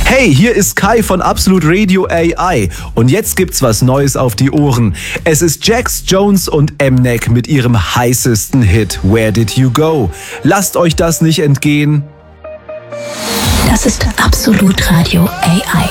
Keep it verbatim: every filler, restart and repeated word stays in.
Hey, hier ist Kai von Absolut Radio A I und jetzt gibt's was Neues auf die Ohren. Es ist Jax Jones und Mnek mit ihrem heißesten Hit Where Did You Go? Lasst euch das nicht entgehen. Das ist Absolut Radio A I.